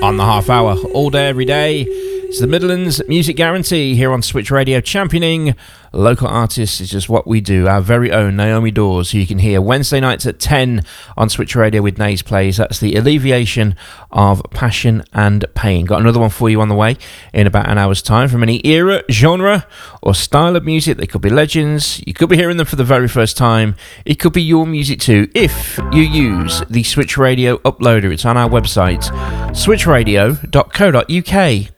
on the half hour, all day, every day. It's the Midlands Music Guarantee here on Switch Radio, championing local artists is just what we do. Our very own Naomi Dawes, who you can hear Wednesday nights at 10 on Switch Radio with Nays Plays. That's the alleviation of passion and pain. Got another one for you on the way in about an hour's time from any era, genre or style of music. They could be legends. You could be hearing them for the very first time. It could be your music too if you use the Switch Radio uploader. It's on our website, switchradio.co.uk.